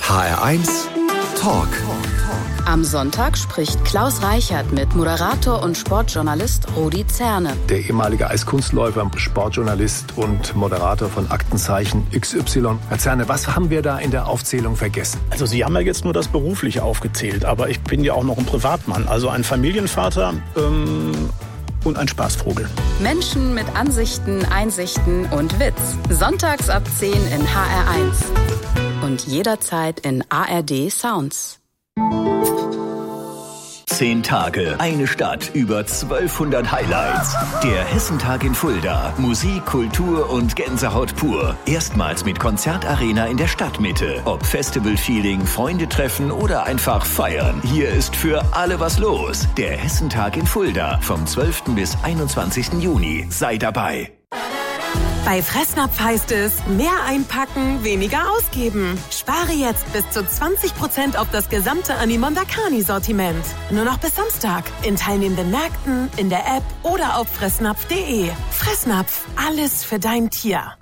HR1 Talk. Am Sonntag spricht Klaus Reichert mit Moderator und Sportjournalist Rudi Zerne. Der ehemalige Eiskunstläufer, Sportjournalist und Moderator von Aktenzeichen XY. Herr Zerne, was haben wir da in der Aufzählung vergessen? Also Sie haben ja jetzt nur das Berufliche aufgezählt, aber ich bin ja auch noch ein Privatmann, also ein Familienvater und ein Spaßvogel. Menschen mit Ansichten, Einsichten und Witz. Sonntags ab 10 in HR1 und jederzeit in ARD Sounds. 10 Tage, eine Stadt, über 1200 Highlights. Der Hessentag in Fulda. Musik, Kultur und Gänsehaut pur. Erstmals mit Konzertarena in der Stadtmitte. Ob Festival-Feeling, Freunde treffen oder einfach feiern. Hier ist für alle was los. Der Hessentag in Fulda. Vom 12. bis 21. Juni. Sei dabei. Bei Fressnapf heißt es, mehr einpacken, weniger ausgeben. Spare jetzt bis zu 20% auf das gesamte Animondakani-Sortiment. Nur noch bis Samstag. In teilnehmenden Märkten, in der App oder auf fressnapf.de. Fressnapf, alles für dein Tier.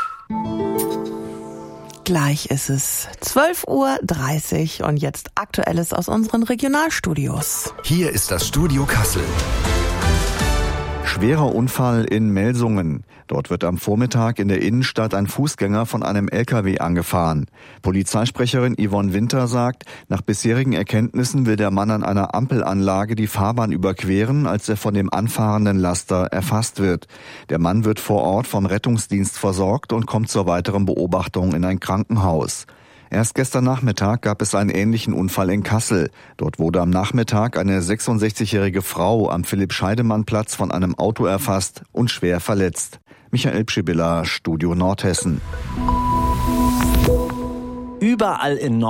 Gleich ist es 12:30 Uhr und jetzt Aktuelles aus unseren Regionalstudios. Hier ist das Studio Kassel. Schwerer Unfall in Melsungen. Dort wird am Vormittag in der Innenstadt ein Fußgänger von einem LKW angefahren. Polizeisprecherin Yvonne Winter sagt, nach bisherigen Erkenntnissen will der Mann an einer Ampelanlage die Fahrbahn überqueren, als er von dem anfahrenden Laster erfasst wird. Der Mann wird vor Ort vom Rettungsdienst versorgt und kommt zur weiteren Beobachtung in ein Krankenhaus. Erst gestern Nachmittag gab es einen ähnlichen Unfall in Kassel. Dort wurde am Nachmittag eine 66-jährige Frau am Philipp-Scheidemann-Platz von einem Auto erfasst und schwer verletzt. Michael Pschibilla, Studio Nordhessen. Überall in